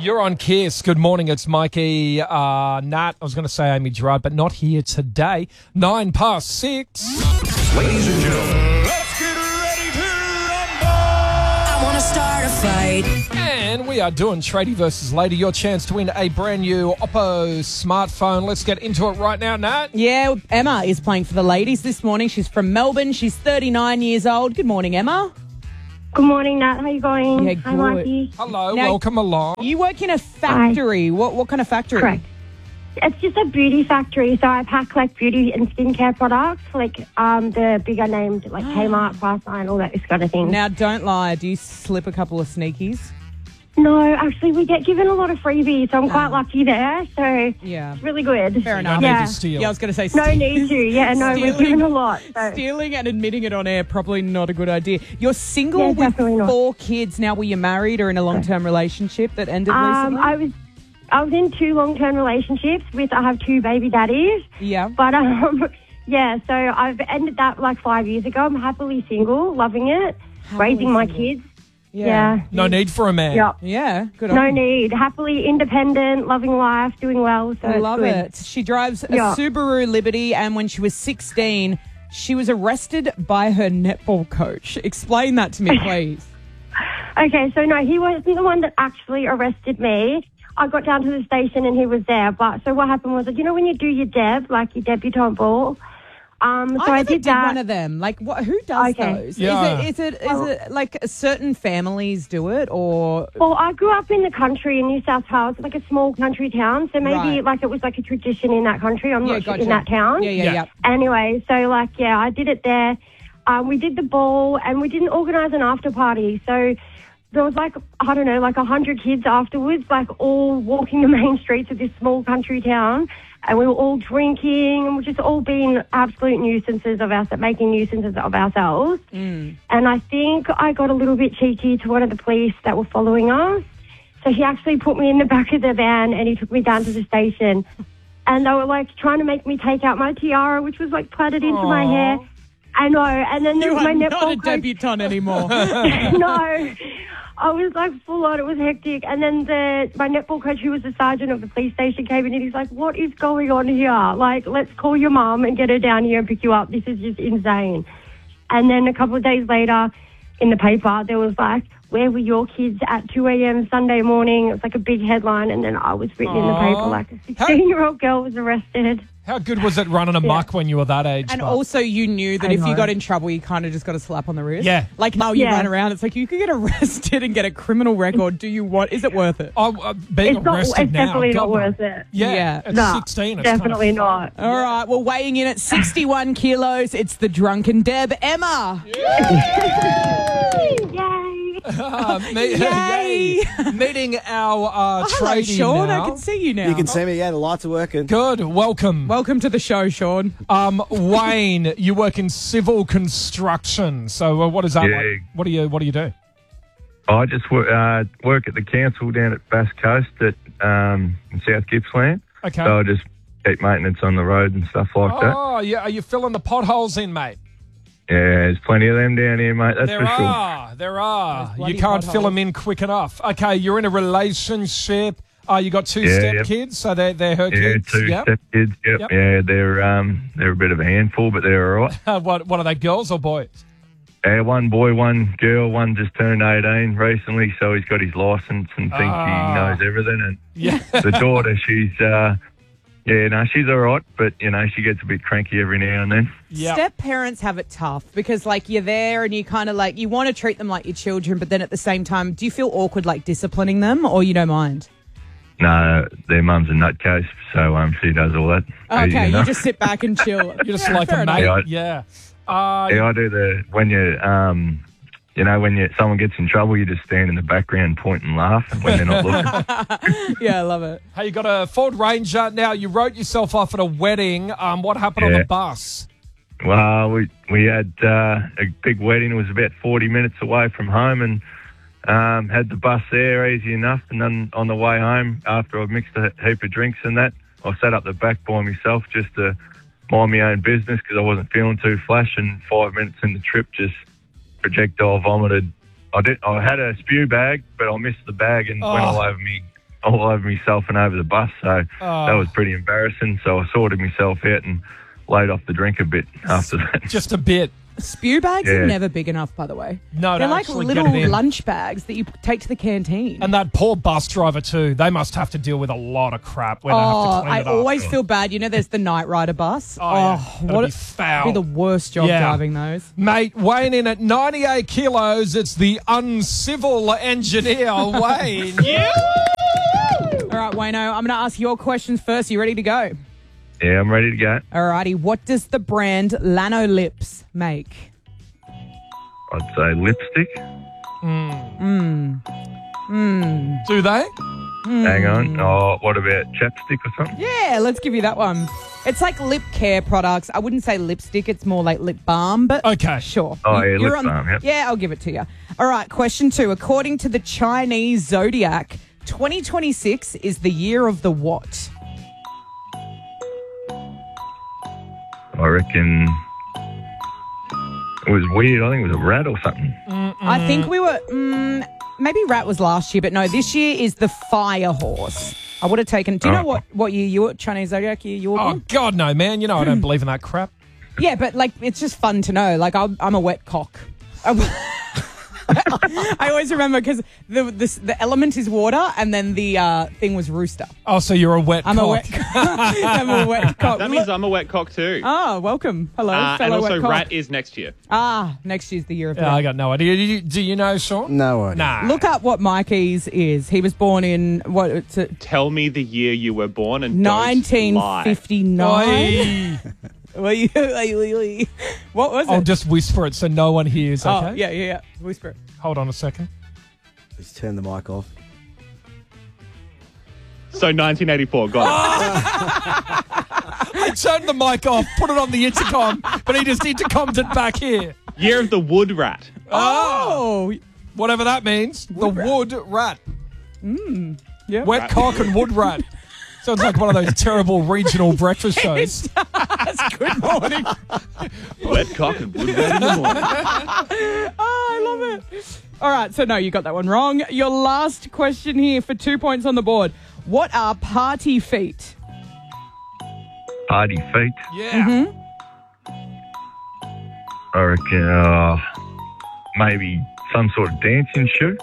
You're on Kiss. Good morning. It's Mikey, Nat. I was going to say Amy Gerard, but not here today. 6:09. Ladies and gentlemen, let's get ready to rumble. I want to start a fight. And we are doing Tradie versus Lady. Your chance to win a brand new Oppo smartphone. Let's get into it right now, Nat. Yeah, Emma is playing for the ladies this morning. She's from Melbourne. She's 39 years old. Good morning, Emma. Good morning, Nat. How you going? Yeah, Hi, good. Mikey. Hello. Now- Welcome along. You work in a factory. What kind of factory? Correct. It's just a beauty factory, so I pack like beauty and skincare products, like the bigger named like Kmart, Priceline, all that kind of thing. Now, don't lie. Do you slip a couple of sneakies? No, actually, we get given a lot of freebies, so I'm quite lucky there. So Yeah. it's really good. Fair No enough. need Yeah. to steal. Yeah, I was going to say No need to. Yeah, no, we're Stealing- given a lot. So. Stealing and admitting it on air, probably not a good idea. You're single Yeah, with definitely not. 4 kids. Now, were you married or in a long-term relationship that ended recently? I was in 2 long-term relationships I have 2 baby daddies. Yeah. But yeah, so I've ended that like 5 years ago. I'm happily single, loving it, raising my kids. Yeah. No need for a man. Yep. Yeah, good No on you. need. Happily independent, loving life, doing well. So I it's love good. it. She drives a Yeah. Subaru Liberty, and when she was 16, she was arrested by her netball coach. Explain that to me, please. Okay, so no, he wasn't the one that actually arrested me. I got down to the station and he was there. But so what happened was, you know, when you do your deb, like your debutante ball. So I I never did did that. one of them. Like, who does Okay. those? Yeah. Is it like certain families do it, or Well, I grew up in the country in New South Wales, like a small country town. So maybe Right. like it was like a tradition in that country. I'm yeah, not sure gotcha. in that town. Yeah. Anyway, so like, yeah, I did it there. We did the ball and we didn't organise an after party. So there was like, I don't know, like 100 kids afterwards, like all walking the main streets of this small country town. And we were all drinking and we're just all being absolute nuisances of ourselves, making nuisances of ourselves. And I think I got a little bit cheeky to one of the police that were following us. So he actually put me in the back of the van and he took me down to the station. And they were like trying to make me take out my tiara, which was like plaited into my hair. I know. And then there You was my are not netball a coach. debutante anymore. No. I was like full on. It was hectic. And then my netball coach, who was the sergeant of the police station, came in and he's like, "What is going on here? Like, let's call your mum and get her down here and pick you up. This is just insane." And then a couple of days later, in the paper, there was like, "Where were your kids at 2 a.m. Sunday morning?" It was like a big headline. And then I was written in the paper like a 16-year-old girl was arrested. How good was it running amok when you were that age? And Bob? also, you knew that I if you know. got in trouble, you kind of just got a slap on the wrist. Yeah. Like how you Yeah. run around. It's like you could get arrested and get a criminal record. Do you want? Is it worth it? Being It's not. arrested It's now, definitely not God, worth it. Yeah, Yeah. at No, 16, it's definitely kind of not. All right. Well, weighing in at 61 kilos, it's the drunken Deb, Emma. Yay! Yay. Meeting our Hello, tradie Sean. now. I can see you now. You can see me, yeah, the lights are working. Good, welcome. Welcome to the show, Sean. Wayne, you work in civil construction. So what is that Yeah. like? What do you do? I just work at the council down at Bass Coast at in South Gippsland. Okay. So I just keep maintenance on the road and stuff like that. Oh, yeah. Are you filling the potholes in, mate? Yeah, there's plenty of them down here, mate. That's There for sure. are. There are. There's bloody You can't fill potholes. them in quick enough. Okay, you're in a relationship. You got 2 Yeah, step yep. kids, so they're her Yeah, kids. 2 Yep. step kids. Yep. Yep. Yeah, they're a bit of a handful, but they're all right. What are they, girls or boys? One boy, one girl. One just turned 18 recently, so he's got his license and thinks he knows everything. And Yeah. the daughter, she's she's all right, but she gets a bit cranky every now and then. Yeah. Step parents have it tough because, like, you're there and you kind of like you want to treat them like your children, but then at the same time, do you feel awkward like disciplining them, or you don't mind? No, their mum's a nutcase, so she does all that. Okay, Easy you enough. just sit back and chill. You're just like Fair a enough. mate. Yeah, Yeah. Yeah, I do when someone gets in trouble, you just stand in the background, point and laugh when they're not looking. Yeah, I love it. Hey, you got a Ford Ranger. Now, you wrote yourself off at a wedding. What happened on Yeah. the bus? Well, we had a big wedding. It was about 40 minutes away from home, and had the bus there easy enough. And then on the way home, after I mixed a heap of drinks and that, I sat up the back by myself just to mind my own business because I wasn't feeling too flash. And 5 minutes in the trip, just projectile vomited. I had a spew bag, but I missed the bag and went all over me all over myself and over the bus. So that was pretty embarrassing. So I sorted myself out and laid off the drink a bit after that. Just a bit. Spew bags Yeah. are never big enough, by the way. No, they're to like actually little get it in. lunch bags that you take to the canteen. And that poor bus driver too. They must have to deal with a lot of crap when they have to clean I it up. always feel bad. You know, there's the Night Rider bus. Oh, yeah. That'd be foul. Be the worst job Yeah. driving those. Mate, weighing in at 98 kilos, it's the uncivil engineer, Wayne. All right, Wayno, I'm going to ask your questions first. You ready to go? Yeah, I'm ready to go. All righty. What does the brand Lano Lips make? I'd say lipstick. Do they? Hang on. Oh, what about chapstick or something? Yeah, let's give you that one. It's like lip care products. I wouldn't say lipstick. It's more like lip balm, but Okay. sure. Oh, yeah, You're lip balm, yep. Yeah, I'll give it to you. All right, question 2. According to the Chinese zodiac, 2026 is the year of the what? I reckon it was weird. I think it was a rat or something. I think we were... maybe rat was last year, but no, this year is the fire horse. I would have taken... Do you know what year you were, Chinese zodiac year you were Oh, born? God, no, man. You know I don't believe in that crap. Yeah, but like it's just fun to know. Like I'm a wet cock. I always remember because the element is water, and then the thing was rooster. Oh, so you're a wet I'm cock. a wet. I'm a wet cock. That means I'm a wet cock too. Oh, welcome. Hello, and fellow also wet cock. rat is next year. Next year's the year of the Yeah, rat. I got no idea. Do you know, Sean? No idea. Nah. Look up what Mikey's is. He was born in what? It's Tell me the year you were born and don't lie. 1959. Oi. What was I'll it? just whisper it so no one hears, okay? Oh, yeah. Whisper it. Hold on a second. Just turn the mic off. So 1984, got I turned the mic off, put it on the intercom, but he just intercommed it back here. it. Year of the wood rat. Oh, Whatever that means. The wood rat. yeah. Wet cock and wood rat. Sounds like one of those terrible regional breakfast shows. Good morning. Wet cock and wood rat in the morning. Oh, I love it. All right, so no, you got that one wrong. Your last question here for 2 points on the board. What are party feet? Party feet. Yeah. I reckon maybe some sort of dancing shoe.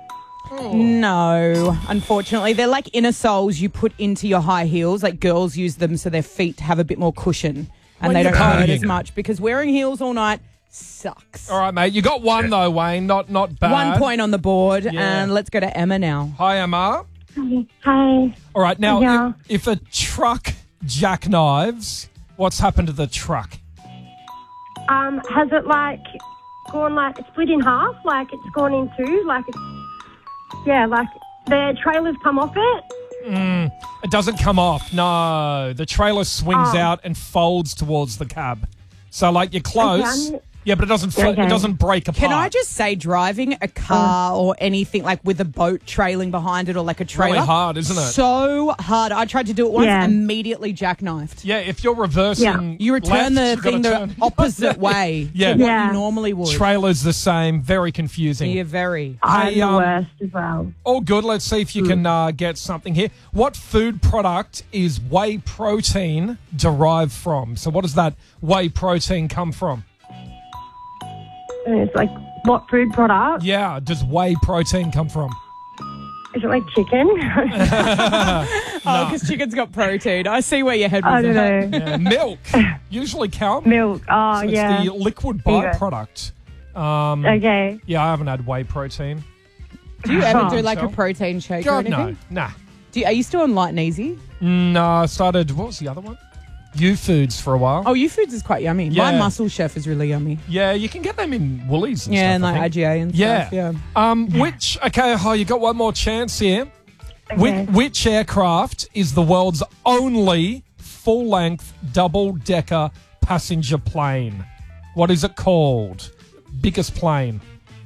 No, unfortunately. They're like inner soles you put into your high heels. Like girls use them so their feet have a bit more cushion and When they you're don't hurt partying. as much because wearing heels all night sucks. All right, mate. You got one, though, Wayne. Not bad. 1 point on the board. Yeah. And let's go to Emma now. Hi, Emma. Hi. All right, now, Yeah. if a truck jackknives, what's happened to the truck? Has it like gone like split in half? Like it's gone in two? Like it's like the trailer's come off it? It doesn't come off. No, the trailer swings out and folds towards the cab. So, like, you're close. Okay, Yeah, but it doesn't Okay. it doesn't break apart. Can I just say driving a car or anything like with a boat trailing behind it or like a trailer? Really hard, isn't it? So hard. I tried to do it once, Yeah. immediately jackknifed. Yeah, if you're reversing, You return left, the you've thing gotta the turn- opposite way Yeah. to what Yeah. you normally would. Trailer's the same. Very confusing. You're very. I'm Hey, the worst as well. All good. Let's see if you can get something here. What food product is whey protein derived from? So what does that whey protein come from? And it's like, what food product? Yeah, does whey protein come from? Is it like chicken? Oh, because chicken's got protein. I see where your head was I don't at. know. Yeah, milk. Usually cow. Milk. Oh, So yeah. It's the liquid Yeah. byproduct. Okay. Yeah, I haven't had whey protein. Do you ever do like So? a protein shake or God, anything? no. Nah. Are you still on light and easy? No, I started, what was the other one? U-Foods for a while. Oh, U-Foods is quite yummy. Yeah. My Muscle Chef is really yummy. Yeah, you can get them in Woolies and Yeah, stuff. and I like think. IGA and Yeah. stuff. Yeah. You got one more chance here. Okay. Which aircraft is the world's only full-length double-decker passenger plane? What is it called? Biggest plane.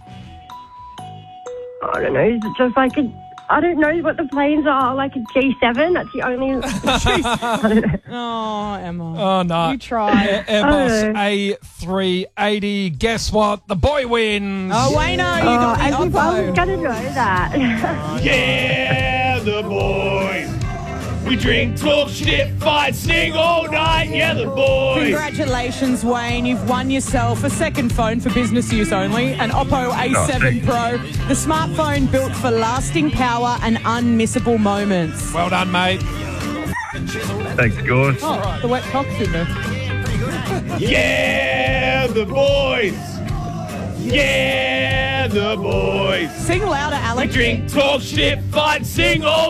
I don't know. Is it just like a... I don't know what the planes are. Like a G7? That's the only... I don't know. Oh, Emma. Oh, no. You try. Airbus A380. Guess what? The boy wins. Oh, Wayno, you got As the if I was Oppo. going to know that. Yeah! the boys. We drink, talk, shit, fight, sing all night. Yeah, the boys. Congratulations, Wayne. You've won yourself a second phone for business use only, an Oppo A7 Pro, the smartphone built for lasting power and unmissable moments. Well done, mate. Thanks, guys. Oh, the wet cock's in there. Yeah, the boys. Yeah, the boys. Sing louder, We Alex. drink, talk, shit, fight, sing all